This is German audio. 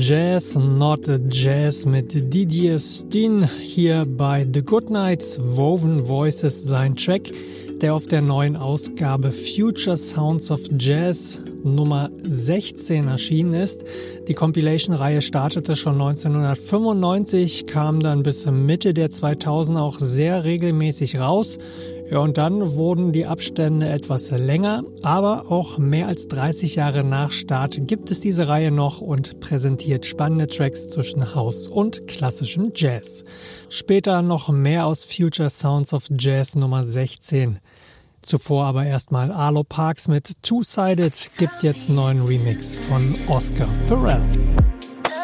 Jazz, Not Jazz mit Didier Styn hier bei The Goodnights, Woven Voices, sein Track, der auf der neuen Ausgabe Future Sounds of Jazz Nummer 16 erschienen ist. Die Compilation-Reihe startete schon 1995, kam dann bis Mitte der 2000er auch sehr regelmäßig raus. Ja, und dann wurden die Abstände etwas länger, aber auch mehr als 30 Jahre nach Start gibt es diese Reihe noch und präsentiert spannende Tracks zwischen House und klassischem Jazz. Später noch mehr aus Future Sounds of Jazz Nummer 16. Zuvor aber erstmal Arlo Parks mit Two-Sided, gibt jetzt einen neuen Remix von Oscar Farrell.